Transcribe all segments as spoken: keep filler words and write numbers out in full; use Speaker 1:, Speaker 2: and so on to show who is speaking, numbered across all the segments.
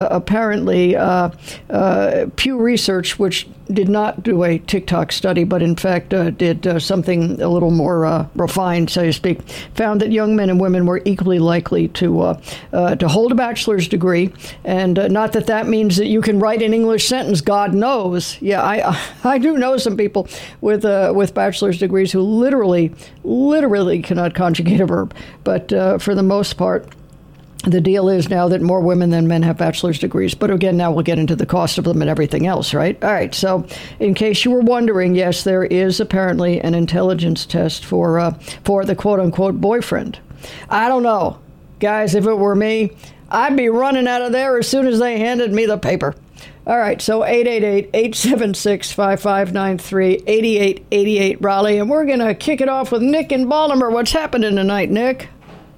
Speaker 1: apparently uh, uh, Pew Research, which did not do a TikTok study, but in fact uh, did uh, something a little more uh, refined, so to speak, found that young men and women were equally likely to uh, uh, to hold a bachelor's degree. And uh, not that that means that you can write an English sentence. God knows. Yeah, I I do know some people with uh, with bachelor's degrees who literally, literally cannot conjugate a verb. But uh, for the most part, the deal is now that more women than men have bachelor's degrees. But again, now we'll get into the cost of them and everything else, right? All right. So in case you were wondering, yes, there is apparently an intelligence test for uh, for the quote unquote boyfriend. I don't know. Guys, if it were me, I'd be running out of there as soon as they handed me the paper. All right, so eight eight eight, eight seven six, five five nine three, eight eight eight eight, Raleigh, and we're going to kick it off with Nick in Baltimore. What's happening tonight, Nick?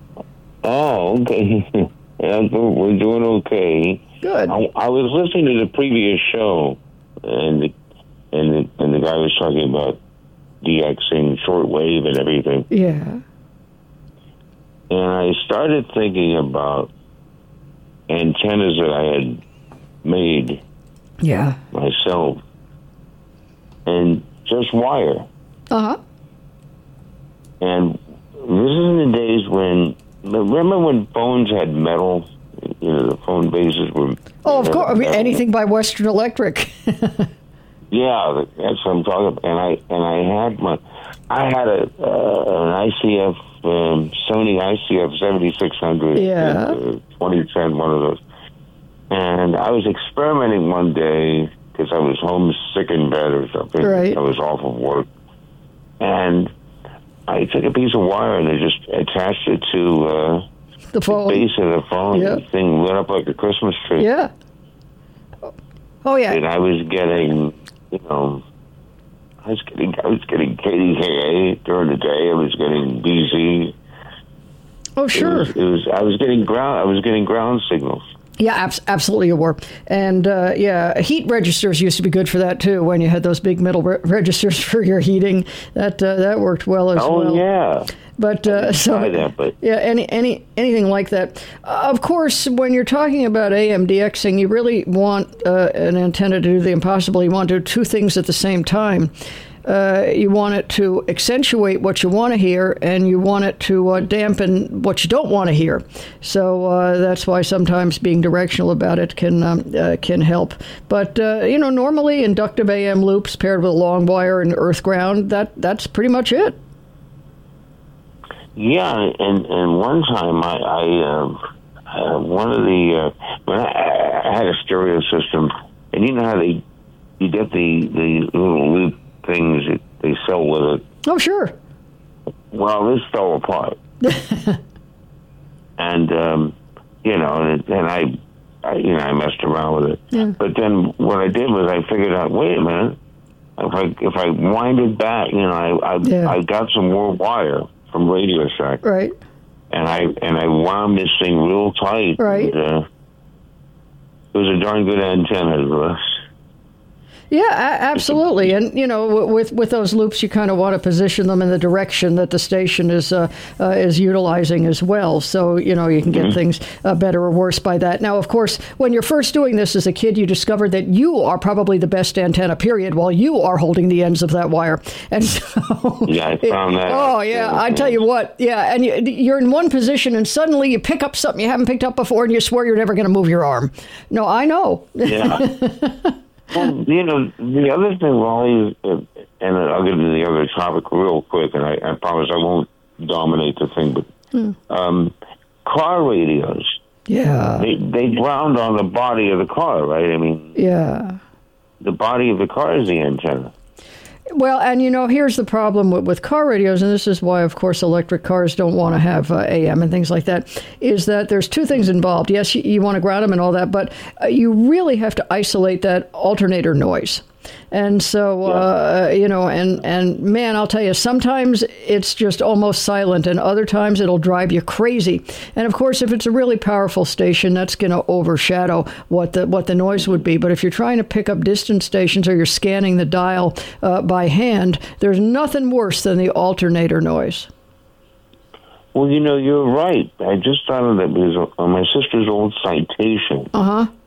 Speaker 2: Oh, okay. Yeah, we're doing okay.
Speaker 1: Good.
Speaker 2: I, I was listening to the previous show, and the, and the, and the guy was talking about DXing shortwave and everything.
Speaker 1: Yeah.
Speaker 2: And I started thinking about antennas that I had made
Speaker 1: yeah.
Speaker 2: myself, and just wire.
Speaker 1: Uh-huh.
Speaker 2: And this is in the days when, remember when phones had metal? You know, the phone bases were...
Speaker 1: Oh, of course. I mean, anything by Western Electric.
Speaker 2: Yeah, that's what I'm talking about. And I, and I had my... I had a uh, an I C F, um, Sony I C F seventy-six hundred.
Speaker 1: Yeah.
Speaker 2: Uh, twenty ten, one of those. And I was experimenting one day because I was homesick in bed or something.
Speaker 1: Right.
Speaker 2: I was off of work. And I took a piece of wire and I just attached it to uh,
Speaker 1: the phone.
Speaker 2: The base of the phone.
Speaker 1: Yeah.
Speaker 2: The thing lit up like a Christmas tree.
Speaker 1: Yeah. Oh, yeah.
Speaker 2: And I was getting, you know, I was getting, I was getting K D K A during the day. I was getting B Z.
Speaker 1: Oh, sure.
Speaker 2: It was, it was. I was getting ground. I was getting ground signals.
Speaker 1: Yeah, abs- absolutely you were. And, uh, yeah, heat registers used to be good for that, too, when you had those big metal re- registers for your heating. That uh, that worked well as
Speaker 2: oh,
Speaker 1: well.
Speaker 2: Oh, yeah.
Speaker 1: But, uh, so,
Speaker 2: that, but.
Speaker 1: yeah, any, any, anything like that. Uh, of course, when you're talking about A M D X ing, you really want uh, an antenna to do the impossible. You want to do two things at the same time. Uh, you want it to accentuate what you want to hear, and you want it to uh, dampen what you don't want to hear. So uh, that's why sometimes being directional about it can um, uh, can help. But uh, you know, normally inductive A M loops paired with a long wire and earth ground, that that's pretty much it.
Speaker 2: Yeah, and and one time I, I uh, uh, one of the uh, when I, I had a stereo system, and you know how they you get the the little loop things that they sell with it.
Speaker 1: Oh, sure.
Speaker 2: Well, this fell apart. and, um, you know, and, and I, I, you know, I messed around with it.
Speaker 1: Yeah.
Speaker 2: But then what I did was I figured out, wait a minute, if I if I wind it back, you know, I I,
Speaker 1: yeah.
Speaker 2: I got some more wire from Radio Shack.
Speaker 1: Right.
Speaker 2: And I and I wound this thing real tight.
Speaker 1: Right.
Speaker 2: And, uh, it was a darn good antenna, Russ.
Speaker 1: Yeah, a- absolutely. And, you know, with with those loops, you kind of want to position them in the direction that the station is uh, uh, is utilizing as well. So, you know, you can get mm-hmm. things uh, better or worse by that. Now, of course, when you're first doing this as a kid, you discover that you are probably the best antenna, period, while you are holding the ends of that wire. And so...
Speaker 2: Yeah, I found that.
Speaker 1: Oh, yeah, I tell you what. Yeah, and you, you're in one position, and suddenly you pick up something you haven't picked up before, and you swear you're never going to move your arm. No, I know.
Speaker 2: Yeah. Well, you know, the other thing, Wally, is, uh, and I'll get into the other topic real quick, and I, I promise I won't dominate the thing, but mm. um, car radios.
Speaker 1: Yeah.
Speaker 2: They, they ground on the body of the car, right? I mean,
Speaker 1: yeah.
Speaker 2: The body of the car is the antenna.
Speaker 1: Well, and, you know, here's the problem with, with car radios, and this is why, of course, electric cars don't want to have uh, A M and things like that, is that there's two things involved. Yes, you, you want to ground them and all that, but uh, you really have to isolate that alternator noise. And so, uh, you know, and, and man, I'll tell you, sometimes it's just almost silent, and other times it'll drive you crazy. And of course, if it's a really powerful station, that's going to overshadow what the what the noise would be. But if you're trying to pick up distant stations or you're scanning the dial uh, by hand, there's nothing worse than the alternator noise.
Speaker 2: Well, you know, you're right. I just thought of that because on my sister's old Citation,
Speaker 1: uh-huh.